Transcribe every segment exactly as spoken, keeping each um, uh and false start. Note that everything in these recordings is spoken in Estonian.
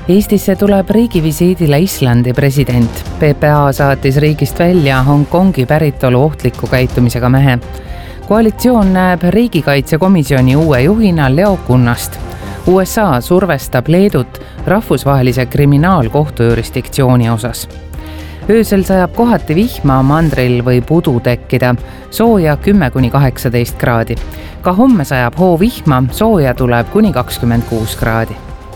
Eestisse tuleb riigivisiidile Islandi president. P P A saatis riigist välja Hongkongi päritolu ohtliku käitumisega mehe. Koalitsioon näeb riigikaitsekomisjoni uue juhina Leo Kunnast. U S A survestab Leedut rahvusvahelise kriminaalkohtu jurisdiktsiooni osas. Öösel sajab kohati vihma, mandril võib udu tekkida, sooja kümme kuni kaheksateist kraadi. Ka homme sajab hoo vihma, sooja tuleb kuni kakskümmend kuus kraadi.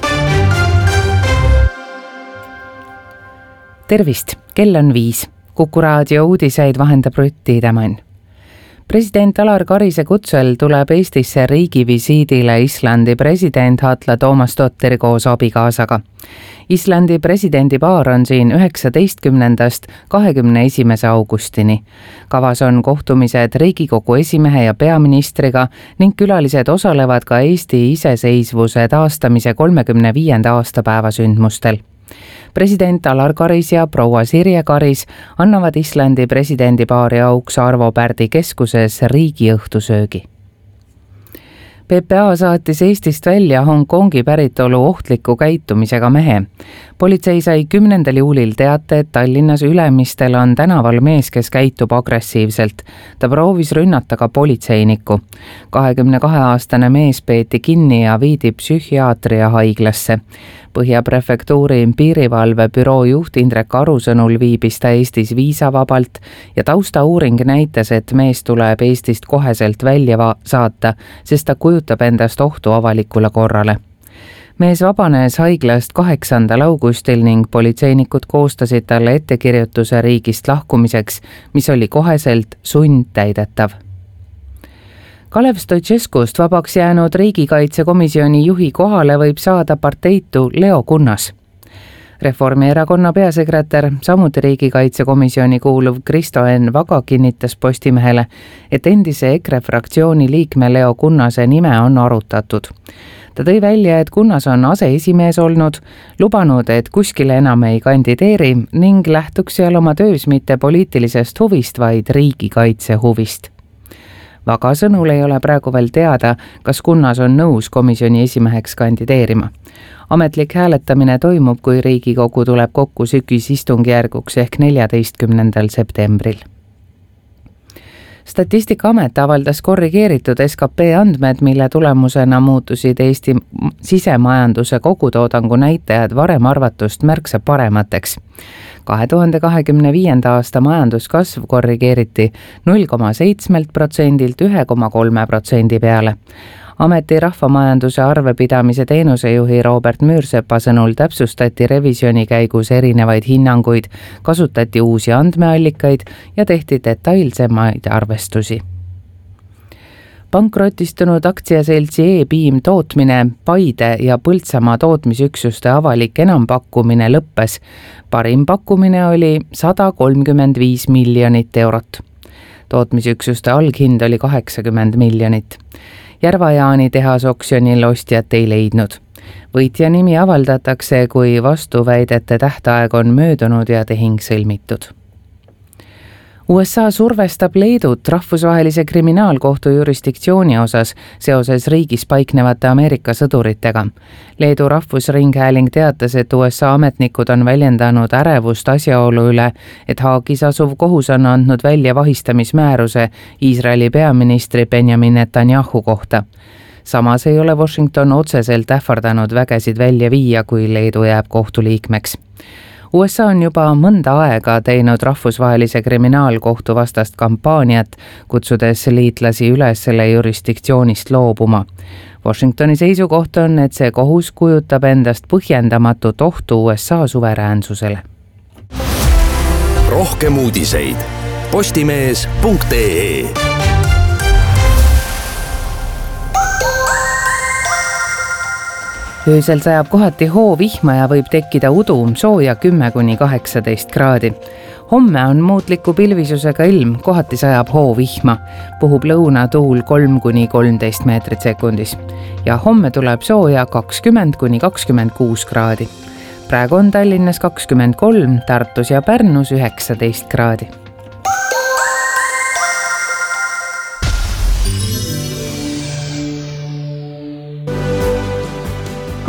Tervist, kell on viis. Kuku raadio uudiseid vahendab Rutt Tiidemann. President Alar Karise kutsel tuleb Eestisse riigivisiidile Islandi president Halla Tómasdóttir koos abikaasaga. Islandi presidendi paar on siin üheksateistkümnendast kahekümne esimese augustini. Kavas on kohtumised Riigikogu esimehe ja peaministriga ning külalised osalevad ka Eesti iseseisvuse taastamise kolmekümne viienda aastapäeva sündmustel. President Alar Karis ja proua Sirje Karis annavad Islandi presidendi paari auks Arvo Pärdi keskuses riigiõhtusöögi. P P A saatis Eestist välja Hongkongi päritolu ohtliku käitumisega mehe. Politsei sai kümnendal juulil teate, et Tallinnas Ülemistel on tänaval mees, kes käitub agressiivselt. Ta proovis rünnata ka politseinikku. kahekümne kahe aastane mees peeti kinni ja viidi psühhiaatria haiglasse. Põhja prefektuuri piirivalve büroo juht Indrek Aru sõnul viibis ta Eestis viisavabalt ja taustauuring näitas, et mees tuleb Eestist koheselt välja va- saata, sest ta kujutab endast ohtu avalikule korrale. Mees vabanes haiglast kaheksandal augustil ning politseinikud koostasid talle ettekirjutuse riigist lahkumiseks, mis oli koheselt sundtäidetav. Kalev Stoicescust vabaks jäänud riigikaitsekomisjoni juhi kohale võib saada parteitu Leo Kunnas. Reformierakonna peasekretär, samuti riigikaitsekomisjoni kuuluv Kristo Enn Vaga kinnitas Postimehele, et endise EKRE fraktsiooni liikme Leo Kunnase nime on arutatud. Ta tõi välja, et Kunnas on aseesimees olnud, lubanud, et kuskile enam ei kandideeri ning lähtuks seal oma töös mitte poliitilisest huvist, vaid riigikaitse huvist. Vaga sõnul ei ole praegu veel teada, kas Kunnas on nõus komisjoni esimeheks kandideerima. Ametlik hääletamine toimub, kui Riigikogu tuleb kokku sügisistungjärguks ehk neljateistkümnendal septembril. Statistikaamet avaldas korrigeeritud S K P andmed, mille tulemusena muutusid Eesti sisemajanduse kogutoodangu näitajad varem arvatust märksa paremateks. kahe tuhande kahekümne viienda aasta majanduskasv korrigeeriti null koma seitse protsendilt ühe koma kolme protsendi peale. Ameti rahvamajanduse arvepidamise teenusejuhi Robert Müürsepa sõnul täpsustati revisjoni käigus erinevaid hinnanguid, kasutati uusi andmeallikaid ja tehti detailsemaid arvestusi. Pankrotistunud aktsiaseltsi E-Piim tootmine, Paide ja Põltsamaa tootmisüksuste avalik enampakkumine lõppes. Parim pakkumine oli sada kolmkümmend viis miljonit eurot. Tootmisüksuste alghind oli kaheksakümmend miljonit. Järva-Jaani tehas oksjonil ostjat ei leidnud. Võitja nimi avaldatakse, kui vastuväidete tähtaeg on möödunud ja tehing sõlmitud. U S A survestab Leedut rahvusvahelise kriminaalkohtu jurisdiktsiooni osas seoses riigis paiknevate Ameerika sõduritega. Leedu rahvusringhääling teatas, et U S A ametnikud on väljendanud ärevust asjaolu üle, et Haagis asuv kohus on andnud välja vahistamismääruse Iisraeli peaministri Benjamin Netanyahu kohta. Samas ei ole Washington otseselt ähvardanud vägesid välja viia, kui Leedu jääb kohtuliikmeks. U S A on juba mõnda aega teinud rahvusvahelise kriminaalkohtu vastast kampaaniat, kutsudes liitlasi üles selle jurisdiktsioonist loobuma. Washingtoni seisukoht on, et see kohus kujutab endast põhjendamatut ohtu U S A suveräänsusele. Rohkem uudiseid postimees punkt ee. Öösel sajab kohati hoo vihma ja võib tekkida udu, sooja kümme kuni kaheksateist kraadi. Homme on muutliku pilvisusega ilm, kohati sajab hoo vihma. Puhub lõunatuul kolm kuni kolmteist meetrit sekundis. Ja homme tuleb sooja kakskümmend kuni kakskümmend kuus kraadi. Praegu on Tallinnas kakskümmend kolm, Tartus ja Pärnus üheksateist kraadi.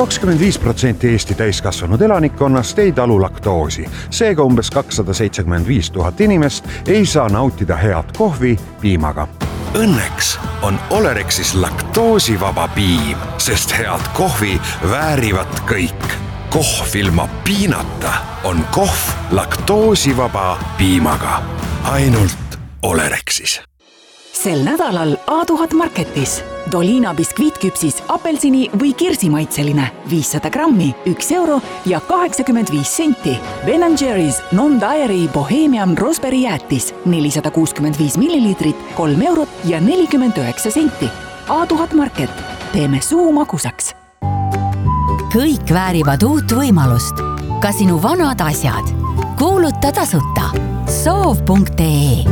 kakskümmend viis protsenti Eesti täiskasvanud elanikkonnast ei talu laktoosi. Seega umbes kakssada seitsekümmend viis tuhat inimest ei saa nautida head kohvi piimaga. Õnneks on Olerexis laktoosivaba piim, sest head kohvi väärivad kõik. Kohv ilma piinata on kohv laktoosivaba piimaga. Ainult Olerexis. Sel nädalal A tuhat Marketis. Dolina biskviitküpsis apelsini või kirsimaitseline viissada grammi, üks euro ja kaheksakümmend viis senti. Ben and Jerry's Non-Dairy Bohemian Raspberry jäätis nelisada kuuskümmend viis milliliitrit, kolm eurot ja nelikümmend üheksa senti. A tuhat Market. Teeme suu magusaks. Kõik väärivad uut võimalust. Ka sinu vanad asjad. Kuuluta tasuta. soov punkt ee.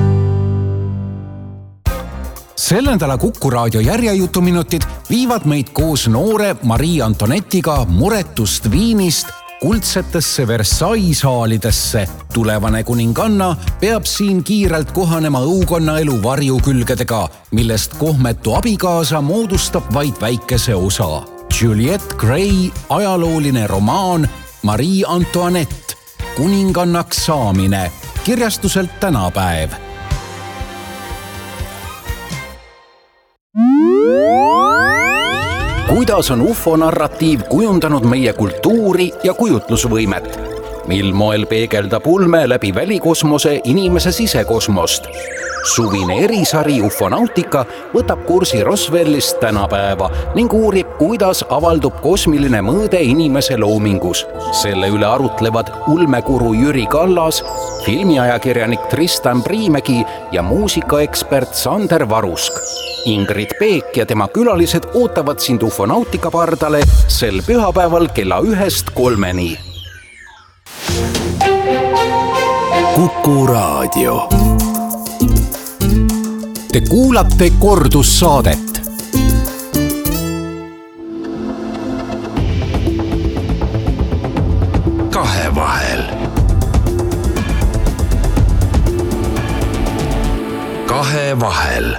Selle nädala Kuku raadio järjejutuminutid viivad meid koos noore Marie Antonettiga muretust Viinist kuldsetesse Versailles saalidesse. Tulevane kuninganna peab siin kiirelt kohanema õukonna elu varjukülgedega, millest kohmetu abikaasa moodustab vaid väikese osa. Juliette Gray ajalooline romaan Marie Antoinette, kuningannaks saamine, kirjastuselt Tänapäev. Kuidas on U F O-narratiiv kujundanud meie kultuuri ja kujutlusvõimet? Mil moel peegeldab ulme läbi välikosmose inimese sisekosmost? Suvine erisari Ufonautika võtab kursi Roswellist Tänapäeva ning uurib, kuidas avaldub kosmiline mõõde inimese loomingus. Selle üle arutlevad ulmekuru Jüri Kallas, filmiajakirjanik Tristan Priimägi ja muusikaekspert Sander Varusk. Ingrid Peek ja tema külalised ootavad sind Ufonautika pardale sel pühapäeval kella ühest kolmeni. Kuku raadio. Te kuulate kordussaadet. Kahevahel. Kahevahel.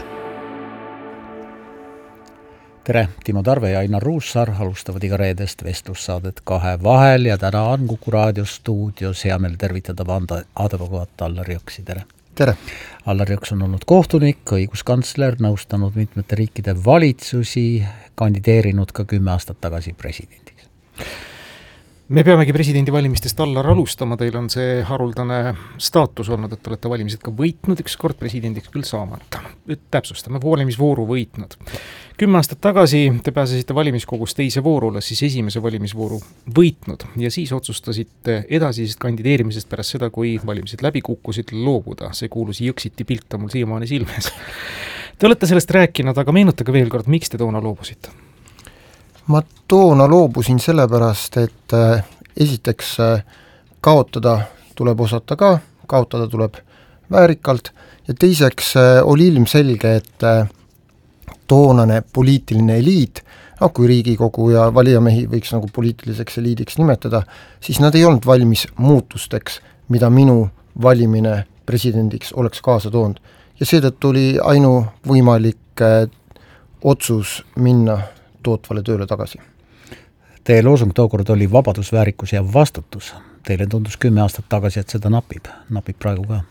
Tere, Timo Tarve ja Ainar Ruussaar alustavad iga reedest vestlussaadet Kahevahel ja täna on Kuku raadio stuudios hea meel tervitada vanda advokaat Allar Jõksi. Tere! Tere! Allar Jõks on olnud kohtunik, õiguskantsler, nõustanud mitmete riikide valitsusi, kandideerinud ka kümme aastat tagasi presidendiks. Me peamegi presidendivalimistest Allar alustama, teil on see haruldane staatus olnud, et olete valimised ka võitnud, üks kord presidendiks küll saamata. Täpsustame, valimisvooru võitnud. Kümme aastat tagasi te pääsesite valimiskogus teise voorule, siis esimese valimisvooru võitnud ja siis otsustasite edasisest kandideerimisest pärast seda, kui valimised läbi kukkusid, loobuda. See kuulus Jõksiti pilt on mul siiamaani silmes. Te olete sellest rääkinud, aga meenutage veel kord, miks te toona loobusite? Ma toona loobusin sellepärast, et äh, esiteks äh, kaotada tuleb osata ka, kaotada tuleb väärikalt ja teiseks äh, oli ilmselge, et äh, toonane poliitiline eliit, no, kui Riigikogu ja valijamehi võiks nagu poliitiliseks eliidiks nimetada, siis nad ei olnud valmis muutusteks, mida minu valimine presidendiks oleks kaasa toonud. Ja seetõttu oli ainu võimalik äh, otsus minna tootvale tööle tagasi. Teie loosung tookord oli vabadus, väärikus ja vastutus. Teile tundus kümme aastat tagasi, et seda napib. Napib praegu ka.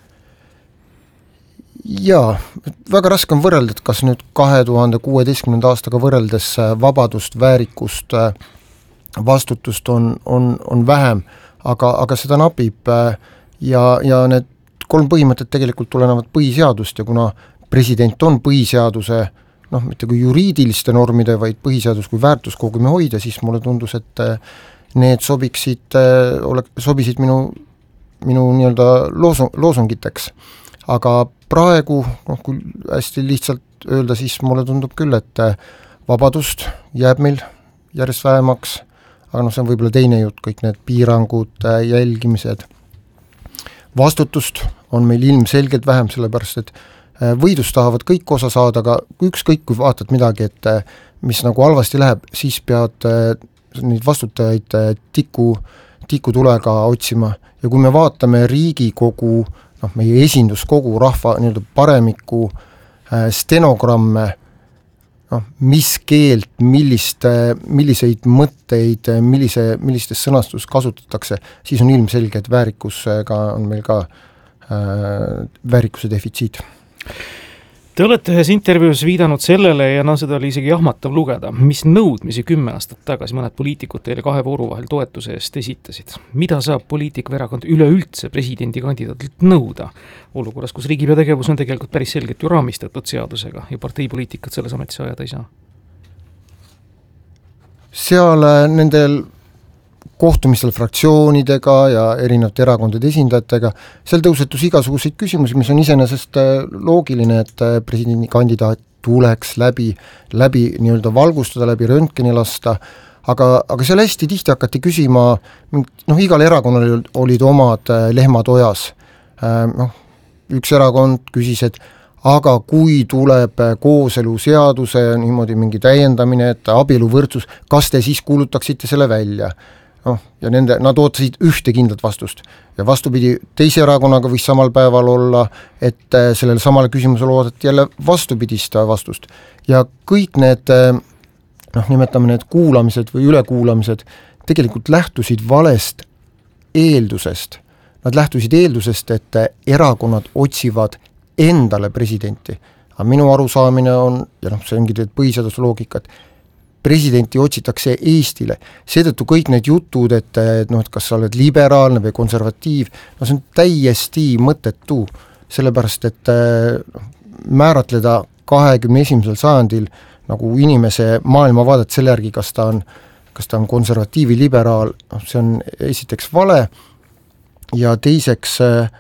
Jaa, väga raske on võrrelda, et kas nüüd kahe tuhande kuueteistkümnenda aastaga võrreldes vabadust, väärikust, vastutust on, on, on vähem, aga, aga seda napib ja, ja need kolm põhimõtet tegelikult tulenevad põhiseadust ja kuna president on põhiseaduse noh, mitte kui juriidiliste normide, vaid põhiseadus kui väärtuskogume hoida, siis mulle tundus, et need sobiksid, sobisid minu, minu nii-öelda loosung, loosungiteks. Aga praegu, noh, kui hästi lihtsalt öelda, siis mulle tundub küll, et vabadust jääb meil järjest vähemaks, aga noh, see on võib-olla teine jutt, kõik need piirangud, jälgimised. Vastutust on meil ilmselgelt vähem, sellepärast, et võidust tahavad kõik osa saada, aga ükskõik kui vaatad midagi, et mis nagu halvasti läheb, siis pead neid vastutajaid tiku, tiku tulega otsima. Ja kui me vaatame Riigikogu, noh, meie esinduskogu rahva nii-öelda paremiku stenogramme, noh, mis keelt, millist, milliseid mõtteid, millise, millistes sõnastus kasutatakse, siis on ilmselge, et väärikusega on meil ka äh, väärikuse defitsiit. Te olete ühes intervjuus viidanud sellele ja no seda oli isegi jahmatav lugeda, mis nõudmisi kümme aastat tagasi mõned poliitikud teile kahe vooru vahel toetuse eest esitasid. Mida saab poliitik või erakond üleüldse presidendikandidaadilt nõuda olukorras, kus riigipea tegevus on tegelikult päris selgelt ju raamistatud seadusega ja parteipoliitikat selles ametis ajada ei saa? Seal nendel kohtumistel fraktsioonidega ja erinevate erakondade esindajatega, seal tõusetus igasuguseid küsimusi, mis on iseenesest loogiline, et presidendikandidaat tuleks läbi, läbi nii-öelda valgustada, läbi röntgeni lasta, aga, aga seal hästi tihti hakati küsima, noh, igal erakonnal olid omad lehmad ojas. Noh, üks erakond küsis, et aga kui tuleb kooseluseaduse niimoodi mingi täiendamine, et abieluvõrdsus, kas te siis kuulutaksite selle välja? noh, ja nende, nad ootasid ühte kindlat vastust. Ja vastupidi, teise erakonnaga võis samal päeval olla, et sellele samale küsimusele oodati jälle vastupidist vastust. Ja kõik need, noh, nimetame need kuulamised või ülekuulamised tegelikult lähtusid valest eeldusest. Nad lähtusid eeldusest, et erakonnad otsivad endale presidenti. Aga minu arusaamine on, ja noh, see ongi põhiseaduse loogika, et presidenti otsitakse Eestile. Seetõttu kõik need jutud, et, et, noh, et kas sa oled liberaalne või konservatiiv, no see on täiesti mõttetu, sellepärast et noh, määratleda kahekümne esimesel sajandil nagu inimese maailmavaadet selle järgi, kas ta on, kas ta on konservatiiv või liberaal, noh, see on esiteks vale ja teiseks,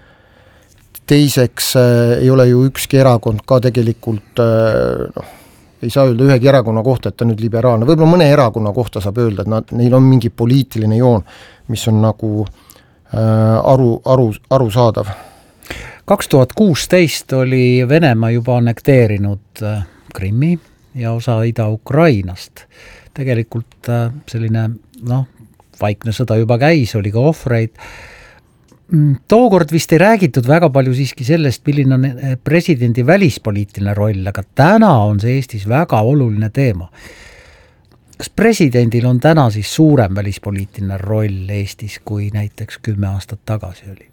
teiseks ei ole ju ükski erakond ka tegelikult noh, ei saa öelda ühegi erakonna kohta, et ta nüüd liberaalne, võib-olla mõne erakonna kohta saab öelda, et nad, neil on mingi poliitiline joon, mis on nagu äh, aru, aru, aru saadav. kaks tuhat kuusteist oli Venemaa juba annekteerinud Krimmi ja osa Ida-Ukrainast. Tegelikult selline, noh, vaikne sõda juba käis, oli ka ohvreid. Tookord vist ei räägitud väga palju siiski sellest, milline on presidendi välispoliitiline roll, aga täna on see Eestis väga oluline teema. Kas presidendil on täna siis suurem välispoliitiline roll Eestis, kui näiteks kümme aastat tagasi oli?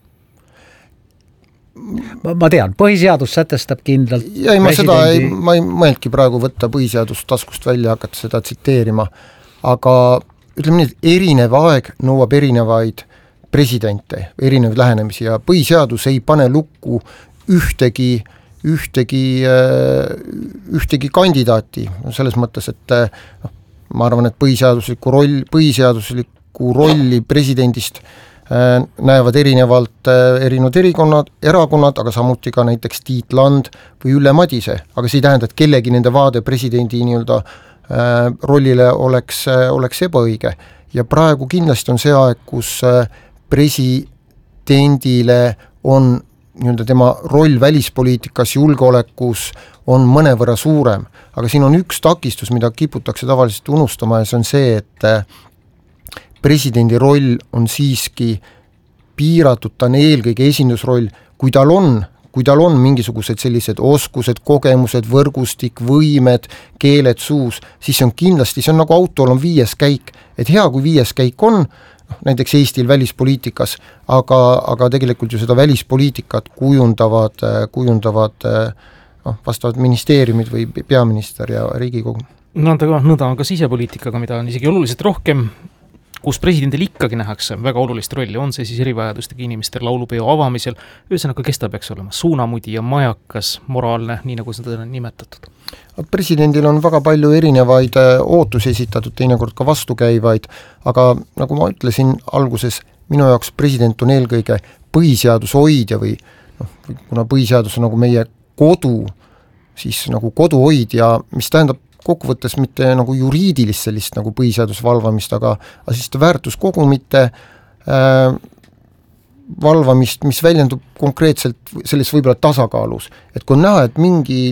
Ma, ma tean, põhiseadus sätestab kindlalt ja ei, ma presidendi... seda ei, ma ei mõelnudki praegu võtta põhiseadust taskust välja, hakata seda tsiteerima, aga ütleme nii, et erinev aeg nõuab erinevaid presidente, erinevaid lähenemisi ja põhiseadus ei pane lukku ühtegi, ühtegi, ühtegi kandidaati, selles mõttes, et noh, ma arvan, et põhiseadusliku, roll, põhiseadusliku rolli presidendist näevad erinevalt erinevad erikonnad, erakonnad, aga samuti ka näiteks Tiit Land või Ülle Madise, aga see ei tähenda, et kellegi nende vaade presidendi nii-öelda rollile oleks, oleks ebaõige. Ja praegu kindlasti on see aeg, kus presidendile on nii-öelda tema roll välispoliitikas, julgeolekus on mõnevõrra suurem, aga siin on üks takistus, mida kiputakse tavaliselt unustama ja see on see, et presidendi roll on siiski piiratud, ta on eelkõige esindusroll, kui tal on, kui tal on mingisugused sellised oskused, kogemused, võrgustik, võimed, keeled suus, siis see on kindlasti, see on nagu autol on viies käik, et hea kui viies käik on, näiteks Eestil välispoliitikas, aga, aga tegelikult ju seda välispoliitikat kujundavad, kujundavad noh, vastavad ministeeriumid või peaminister ja Riigikogu. No ta nõda on ka sisepoliitikaga, mida on isegi oluliselt rohkem, kus presidendil ikkagi nähakse väga olulist rolli, on see siis erivajadustega inimestel laulupeo avamisel, ühesõnaga kes ta peaks olema, suunamudi ja majakas, moraalne, nii nagu seda on nimetatud. Presidendil on väga palju erinevaid ootusi esitatud, teinekord ka vastukäivaid, aga nagu ma ütlesin alguses, minu jaoks president on eelkõige põhiseaduse hoidja või noh, kuna põhiseadus on nagu meie kodu, siis nagu koduhoidja, mis tähendab kokkuvõttes mitte nagu juriidilist sellist nagu põhiseaduse valvamist, aga, aga siis väärtuskogumite äh, valvamist, mis väljendub konkreetselt selles võib-olla tasakaalus. Et kui on näha, et mingi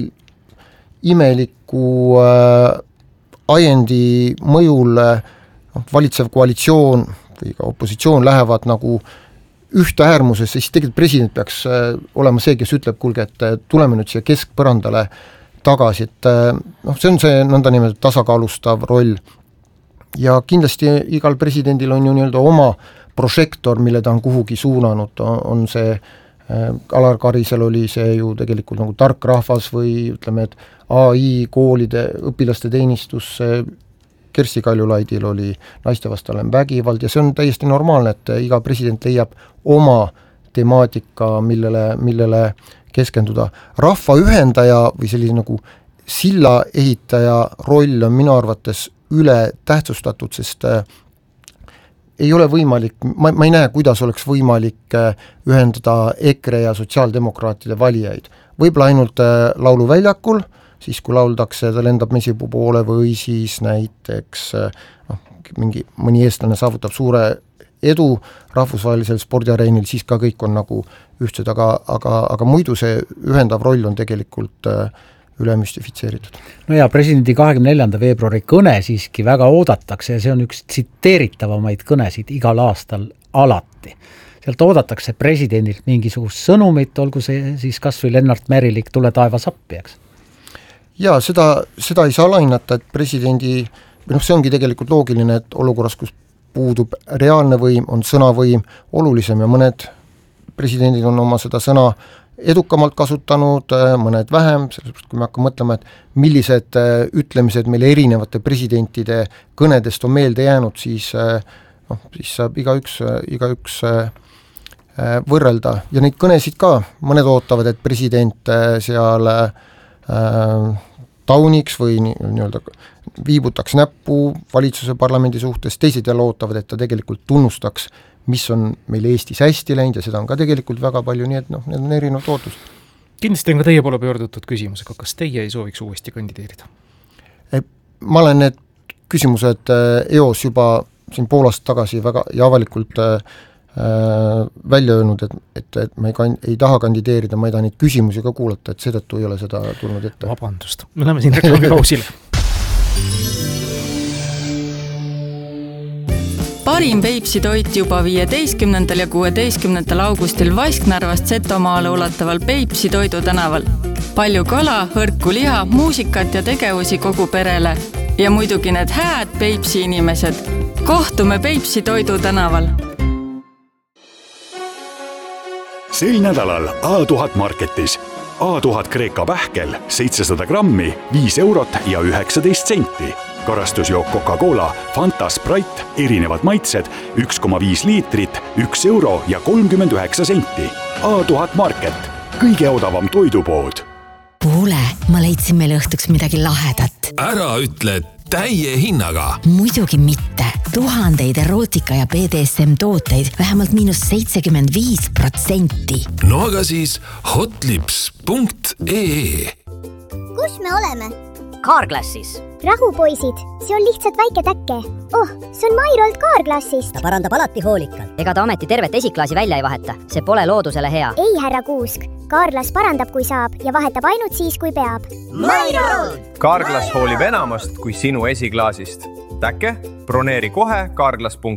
imeliku äh, ajendi mõjul äh, valitsev koalitsioon või ka opositsioon lähevad nagu ühte äärmusesse, siis tegelikult president peaks äh, olema see, kes ütleb, kuulge, et tuleme nüüd siia keskpõrandale tagasi, et noh, see on see nõnda nimelt tasakaalustav roll. Ja kindlasti igal presidendil on ju nii-öelda oma prožektor, mille ta on kuhugi suunanud, on see Alar Karisel oli see ju tegelikult nagu tark rahvas või ütleme, et A I koolide õpilaste teenistus, Kersti Kaljulaidil oli naistevastane vägivald ja see on täiesti normaalne, et iga president leiab oma temaatika, millele, millele keskenduda. Rahva ühendaja või selline nagu silla ehitaja roll on minu arvates üle tähtsustatud, sest ei ole võimalik, ma, ma ei näe, kuidas oleks võimalik ühendada EKRE ja sotsiaaldemokraatide valijaid. Võib-olla ainult lauluväljakul, siis kui lauldakse, ta lendab mesipuu poole või siis näiteks noh, mingi, mõni eestlane saavutab suure edu rahvusvahelisel spordiareenil, siis ka kõik on nagu ühtsed, aga, aga, aga muidu see ühendav roll on tegelikult üle müstifitseeritud. No ja presidendi kahekümne neljanda veebruari kõne siiski väga oodatakse ja see on üks tsiteeritavamaid kõnesid igal aastal alati. Sealt oodatakse presidendilt mingisugust sõnumit, olgu see siis kas või Lennart Merilik, tule taevas appi, eks? Jaa, seda, seda ei saa alahinnata, et presidendi, või noh, see ongi tegelikult loogiline, et olukorras, kus puudub reaalne võim, on sõnavõim olulisem ja mõned presidendid on oma seda sõna edukamalt kasutanud, mõned vähem, sellepärast kui me hakkame mõtlema, et millised ütlemised meile erinevate presidentide kõnedest on meelde jäänud, siis, noh, siis saab igaüks, igaüks võrrelda ja neid kõnesid ka, mõned ootavad, et president seal äh, tauniks või nii-öelda viibutaks näppu valitsuse parlamendi suhtes, teised jälle ootavad, et ta tegelikult tunnustaks, mis on meil Eestis hästi läinud ja seda on ka tegelikult väga palju, nii et noh, need on erinevad ootused. Kindlasti on ka teie poole pöördutud küsimusega, kas teie ei sooviks uuesti kandideerida? Ma olen need küsimused E O S juba siin pool aastat tagasi väga ja avalikult äh, välja öelnud, et, et, et ma ei, kan, ei taha kandideerida, ma ei taha neid küsimusi ka kuulata, et seetõttu ei ole seda tulnud ette. Vabandust, me läheme siin reklaamipausile. Parim Peipsi toit juba viieteistkümnendal ja kuueteistkümnendal augustil Vasknarvast Setomaale ulataval Peipsi toidu tänaval. Palju kala, hõrku liha, muusikat ja tegevusi kogu perele. Ja muidugi need hääd Peipsi inimesed. Kohtume Peipsi toidu tänaval. Sel nädalal A tuhat Marketis. A tuhat Kreeka pähkel seitsesada grammi, viis eurot ja üheksateist senti. Karastusjook Coca-Cola, Fanta, Sprite, erinevad maitsed, üks koma viis liitrit, üks euro ja kolmkümmend üheksa senti. A tuhat Market, kõige odavam toidupood. Kuule, ma leidsin meile õhtuks midagi lahedat. Ära ütle täie hinnaga. Muidugi mitte. Tuhandeid erootika ja B D S M tooteid vähemalt miinus seitsekümmend viis protsenti. No aga siis hotlips punkt ee. Kus me oleme? Carglassis. Rahu, poisid, see on lihtsalt väike täkke. Oh, see on Mairold Carglassist. Ta parandab alati hoolikalt. Ega ta ometi tervet esiklaasi välja ei vaheta. See pole loodusele hea. Ei, härra Kuusk. Carglass parandab, kui saab ja vahetab ainult siis, kui peab. Mairold! Carglass hoolib enamast kui sinu esiklaasist. Täkke, broneeri kohe carglass punkt